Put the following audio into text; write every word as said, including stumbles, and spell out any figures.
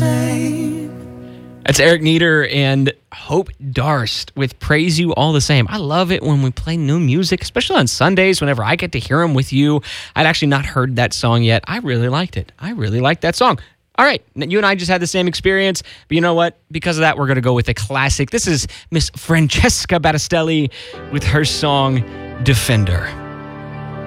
same. That's Eric Nieder and Hope Darst with Praise You All the Same. I love it when we play new music, especially on Sundays, whenever I get to hear them with you. I'd actually not heard that song yet. I really liked it. I really liked that song. All right, you and I just had the same experience, but you know what? Because of that, we're going to go with a classic. This is Miss Francesca Battistelli with her song, Defender.